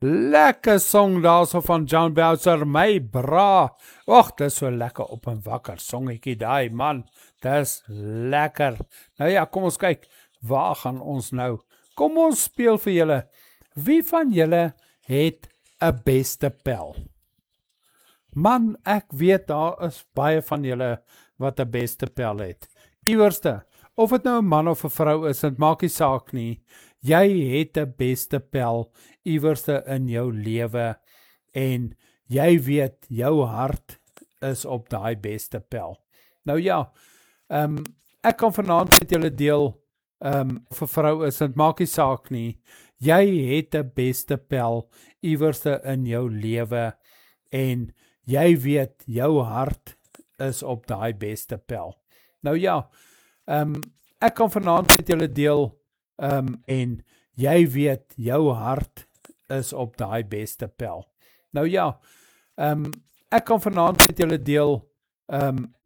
Lekker song daarso van John Bowser, my bra. Och, dis so lekker op en wakker songetjie daai man. Dis lekker. Nou ja, kom ons kyk, waar gaan ons nou? Kom ons speel vir julle. Wie van julle het 'n beste pel? Man, ek weet daar is baie van julle wat 'n beste pel het. Iewerste, of het nou 'n man of 'n vrou is, dit maak nie saak nie. Jy het 'n beste pel iewerste in jou lewe en jy weet jou hart is op daai beste pel. Nou ja, ek kan vanaand met julle deel, of 'n vrou is, dit maak nie saak nie. Jy het 'n beste pel iewerste in jou lewe en jy weet jou hart is op daai beste pel. Nou ja, ek kan vanaand met julle deel, en jy weet jou hart is op daai beste pel. Nou ja, ek kan vanaand met julle deel,